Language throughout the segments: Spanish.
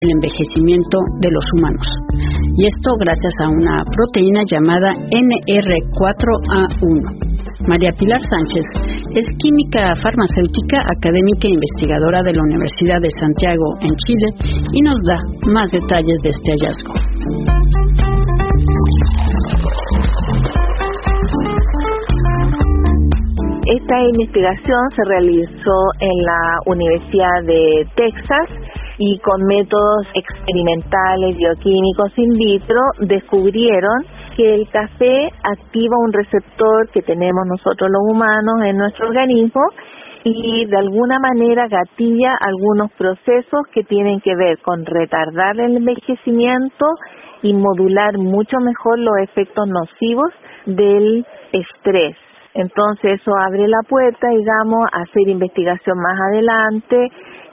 el envejecimiento de los humanos. Y esto gracias a una proteína llamada NR4A1. María Pilar Sánchez es química farmacéutica, académica e investigadora de la Universidad de Santiago en Chile y nos da más detalles de este hallazgo. Esta investigación se realizó en la Universidad de Texas y con métodos experimentales bioquímicos in vitro descubrieron que el café activa un receptor que tenemos nosotros los humanos en nuestro organismo y de alguna manera gatilla algunos procesos que tienen que ver con retardar el envejecimiento y modular mucho mejor los efectos nocivos del estrés. Entonces eso abre la puerta, digamos, a hacer investigación más adelante,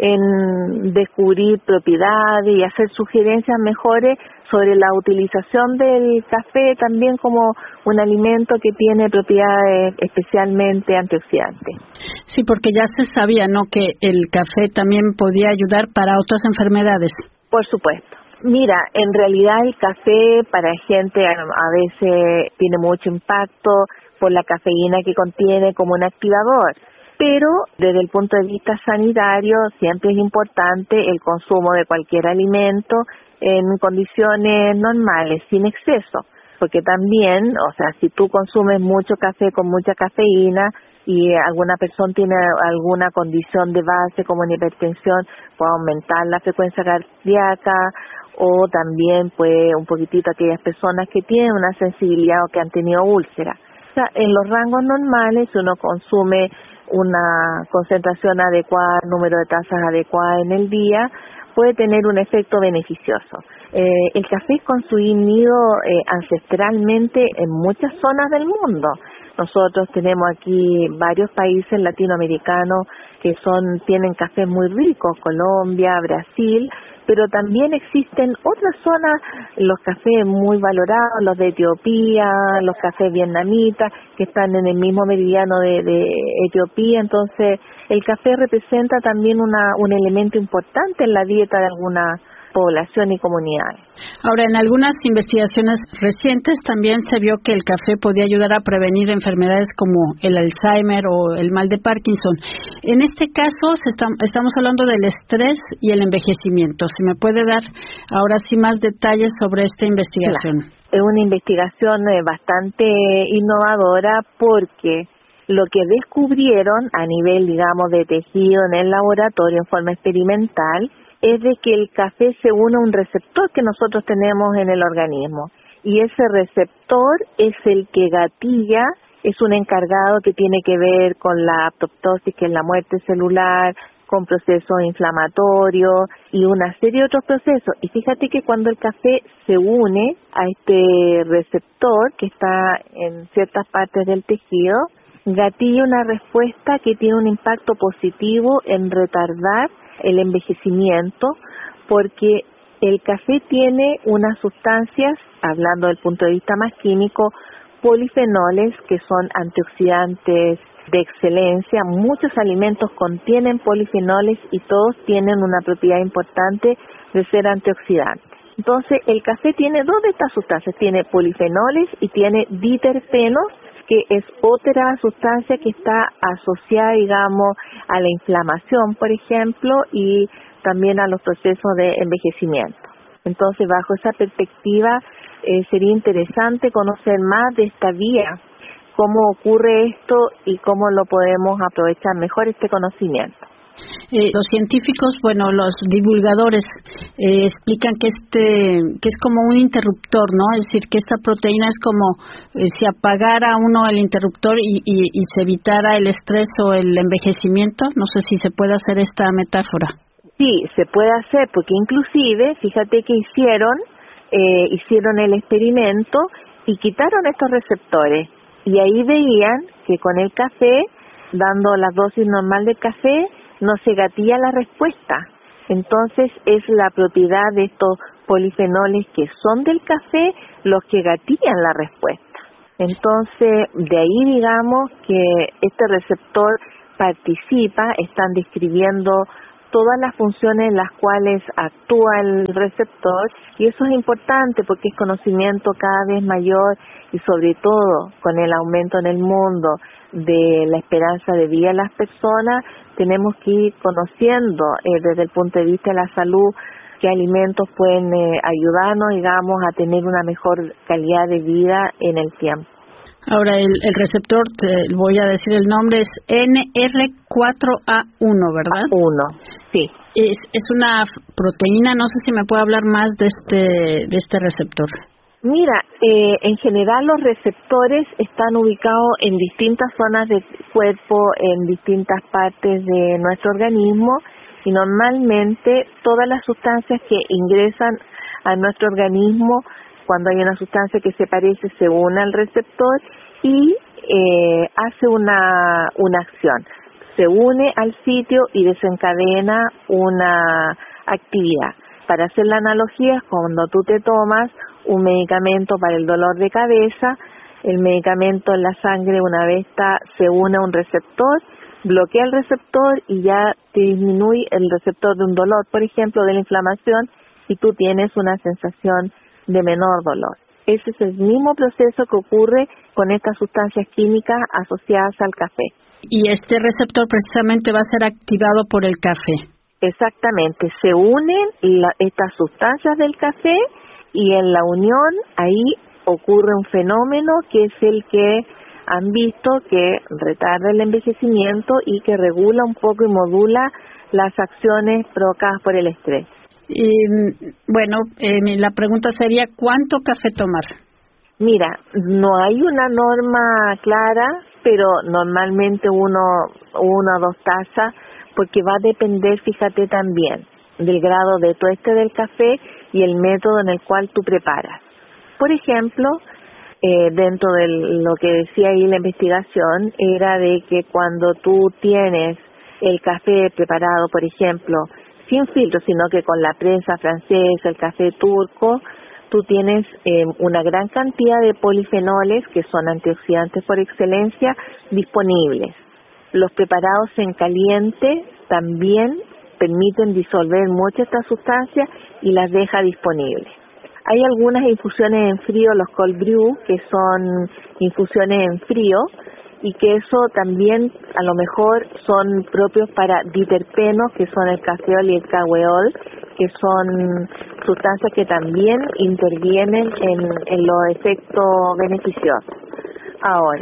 en descubrir propiedades y hacer sugerencias mejores sobre la utilización del café también como un alimento que tiene propiedades especialmente antioxidantes. Sí, porque ya se sabía, ¿no?, que el café también podía ayudar para otras enfermedades. Por supuesto. Mira, en realidad el café para gente a veces tiene mucho impacto por la cafeína que contiene como un activador, pero desde el punto de vista sanitario siempre es importante el consumo de cualquier alimento en condiciones normales, sin exceso, porque también, o sea, si tú consumes mucho café con mucha cafeína y alguna persona tiene alguna condición de base como una hipertensión, puede aumentar la frecuencia cardíaca, o también puede un poquitito aquellas personas que tienen una sensibilidad o que han tenido úlcera. O sea, en los rangos normales, si uno consume una concentración adecuada, número de tazas adecuada en el día, puede tener un efecto beneficioso. El café es consumido ancestralmente en muchas zonas del mundo. Nosotros tenemos aquí varios países latinoamericanos que tienen cafés muy ricos, Colombia, Brasil, pero también existen otras zonas, los cafés muy valorados, los de Etiopía, los cafés vietnamitas, que están en el mismo meridiano de Etiopía. Entonces, el café representa también un elemento importante en la dieta de alguna población y comunidades. Ahora, en algunas investigaciones recientes también se vio que el café podía ayudar a prevenir enfermedades como el Alzheimer o el mal de Parkinson. En este caso, estamos hablando del estrés y el envejecimiento. Si me puede dar ahora sí más detalles sobre esta investigación. Claro. Es una investigación bastante innovadora porque lo que descubrieron a nivel, digamos, de tejido en el laboratorio en forma experimental es de que el café se une a un receptor que nosotros tenemos en el organismo y ese receptor es el que gatilla, es un encargado que tiene que ver con la apoptosis, que es la muerte celular, con procesos inflamatorios y una serie de otros procesos. Y fíjate que cuando el café se une a este receptor que está en ciertas partes del tejido, gatilla una respuesta que tiene un impacto positivo en retardar el envejecimiento, porque el café tiene unas sustancias, hablando del punto de vista más químico, polifenoles, que son antioxidantes de excelencia. Muchos alimentos contienen polifenoles y todos tienen una propiedad importante de ser antioxidantes. Entonces, el café tiene dos de estas sustancias, tiene polifenoles y tiene diterpenos, que es otra sustancia que está asociada, digamos, a la inflamación, por ejemplo, y también a los procesos de envejecimiento. Entonces, bajo esa perspectiva, sería interesante conocer más de esta vía, cómo ocurre esto y cómo lo podemos aprovechar mejor este conocimiento. Los científicos, los divulgadores explican que es como un interruptor, ¿no? Es decir, que esta proteína es como si apagara uno el interruptor y se evitara el estrés o el envejecimiento. No sé si se puede hacer esta metáfora. Sí, se puede hacer, porque inclusive, fíjate que hicieron el experimento y quitaron estos receptores y ahí veían que con el café, dando la dosis normal del café, no se gatilla la respuesta. Entonces es la propiedad de estos polifenoles que son del café los que gatillan la respuesta. Entonces de ahí digamos que este receptor participa, están describiendo todas las funciones en las cuales actúa el receptor, y eso es importante porque es conocimiento cada vez mayor, y sobre todo con el aumento en el mundo de la esperanza de vida de las personas, tenemos que ir conociendo desde el punto de vista de la salud qué alimentos pueden ayudarnos, digamos, a tener una mejor calidad de vida en el tiempo. Ahora, el receptor, te voy a decir el nombre, es NR4A1, ¿verdad? A1, sí. Es una proteína, no sé si me puede hablar más de este receptor. Mira, en general los receptores están ubicados en distintas zonas del cuerpo, en distintas partes de nuestro organismo, y normalmente todas las sustancias que ingresan a nuestro organismo, cuando hay una sustancia que se parece, se une al receptor y hace una acción. Se une al sitio y desencadena una actividad. Para hacer la analogía, cuando tú te tomas un medicamento para el dolor de cabeza, el medicamento en la sangre, una vez se une a un receptor, bloquea el receptor y ya te disminuye el receptor de un dolor, por ejemplo, de la inflamación, y tú tienes una sensación de menor dolor. Ese es el mismo proceso que ocurre con estas sustancias químicas asociadas al café. Y este receptor precisamente va a ser activado por el café. Exactamente, se unen estas sustancias del café y en la unión ahí ocurre un fenómeno que es el que han visto que retarda el envejecimiento y que regula un poco y modula las acciones provocadas por el estrés. Bueno, la pregunta sería, ¿cuánto café tomar? Mira, no hay una norma clara, pero normalmente una o dos tazas, porque va a depender, fíjate también, del grado de tueste del café y el método en el cual tú preparas. Por ejemplo, dentro de lo que decía ahí la investigación, era de que cuando tú tienes el café preparado, por ejemplo, sin filtro, sino que con la prensa francesa, el café turco, tú tienes una gran cantidad de polifenoles, que son antioxidantes por excelencia, disponibles. Los preparados en caliente también permiten disolver muchas de estas sustancias y las deja disponibles. Hay algunas infusiones en frío, los cold brew, que son infusiones en frío, y que eso también a lo mejor son propios para diterpenos, que son el cafeol y el caweol, que son sustancias que también intervienen en los efectos beneficiosos. Ahora,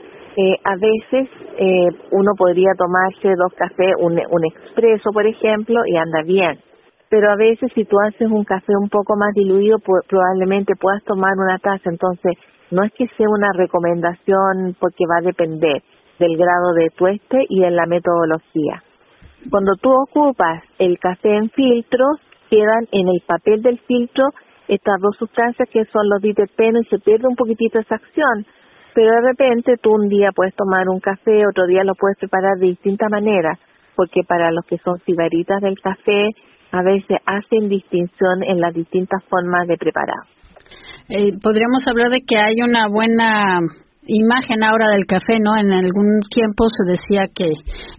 a veces uno podría tomarse 2 cafés, un expreso por ejemplo, y anda bien. Pero a veces si tú haces un café un poco más diluido, probablemente puedas tomar una taza. Entonces, no es que sea una recomendación porque va a depender del grado de tueste y de la metodología. Cuando tú ocupas el café en filtro, quedan en el papel del filtro estas 2 sustancias que son los diterpenos y se pierde un poquitito esa acción. Pero de repente tú un día puedes tomar un café, otro día lo puedes preparar de distinta manera, porque para los que son sibaritas del café, a veces hacen distinción en las distintas formas de preparar. Podríamos hablar de que hay una buena imagen ahora del café, ¿no? En algún tiempo se decía que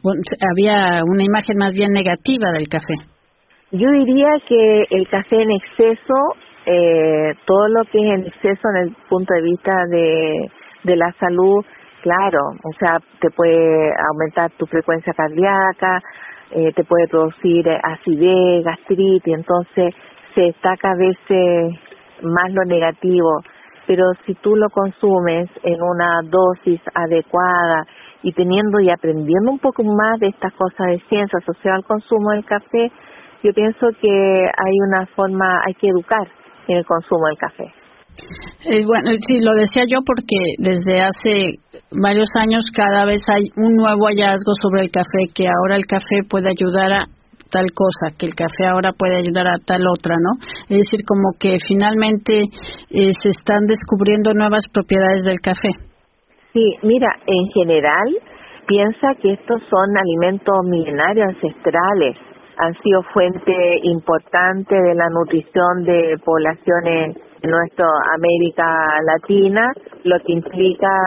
había una imagen más bien negativa del café. Yo diría que el café en exceso, todo lo que es en exceso en el punto de vista de la salud, claro, o sea, te puede aumentar tu frecuencia cardíaca, te puede producir acidez, gastritis, entonces se destaca a veces más lo negativo, pero si tú lo consumes en una dosis adecuada y teniendo y aprendiendo un poco más de estas cosas de ciencia asociadas al consumo del café, yo pienso que hay que educar en el consumo del café. Bueno, sí, lo decía yo porque desde hace varios años cada vez hay un nuevo hallazgo sobre el café, que ahora el café puede ayudar a tal cosa, que el café ahora puede ayudar a tal otra, ¿no? Es decir, como que finalmente se están descubriendo nuevas propiedades del café. Sí, mira, en general piensa que estos son alimentos milenarios ancestrales, han sido fuente importante de la nutrición de poblaciones en nuestra América Latina, lo que implica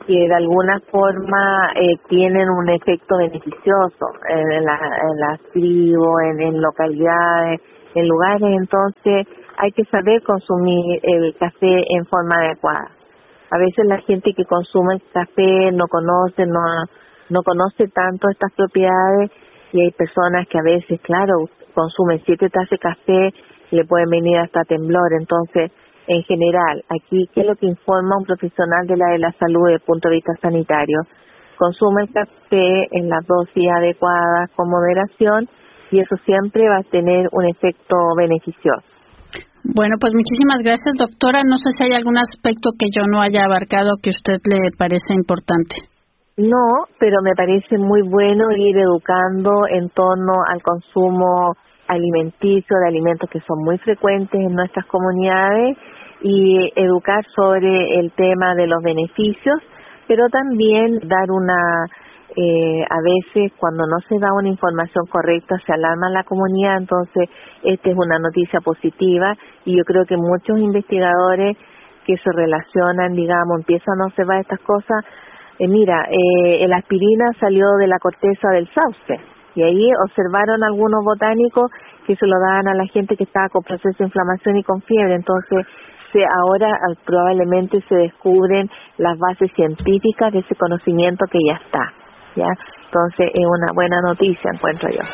que de alguna forma tienen un efecto beneficioso en las tribus, en localidades, en lugares. Entonces hay que saber consumir el café en forma adecuada. A veces la gente que consume el café no conoce tanto estas propiedades, y hay personas que a veces, claro, consumen 7 tazas de café, le pueden venir hasta temblor. Entonces, en general, aquí, ¿qué es lo que informa un profesional de la salud desde el punto de vista sanitario? Consume el café en las dosis adecuadas, con moderación, y eso siempre va a tener un efecto beneficioso. Bueno, pues muchísimas gracias, doctora. No sé si hay algún aspecto que yo no haya abarcado que a usted le parece importante. No, pero me parece muy bueno ir educando en torno al consumo alimenticio de alimentos que son muy frecuentes en nuestras comunidades, y educar sobre el tema de los beneficios, pero también dar a veces cuando no se da una información correcta se alarma la comunidad. Entonces esta es una noticia positiva, y yo creo que muchos investigadores que se relacionan, digamos, empiezan a observar estas cosas. La aspirina salió de la corteza del sauce, y ahí observaron algunos botánicos que se lo daban a la gente que estaba con proceso de inflamación y con fiebre. Entonces ahora probablemente se descubren las bases científicas de ese conocimiento que ya está, ¿ya? Entonces es una buena noticia, encuentro yo.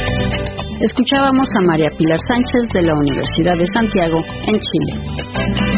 Escuchábamos a María Pilar Sánchez de la Universidad de Santiago, en Chile.